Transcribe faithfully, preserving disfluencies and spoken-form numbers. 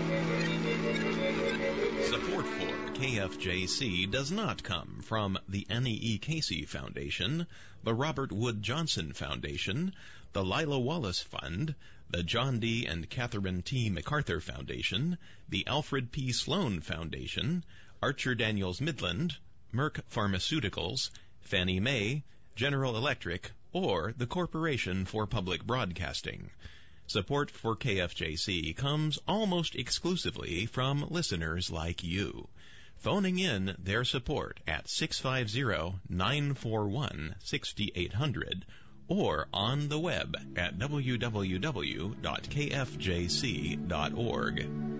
Support for K F J C does not come from the Annie E. Casey Foundation, the Robert Wood Johnson Foundation, the Lila Wallace Fund, the John D. and Catherine T. MacArthur Foundation, the Alfred P. Sloan Foundation, Archer Daniels Midland, Merck Pharmaceuticals, Fannie Mae, General Electric, or the Corporation for Public Broadcasting. Support for K F J C comes almost exclusively from listeners like you, phoning in their support at six five zero, nine four one, six eight zero zero or on the web at w w w dot k f j c dot org.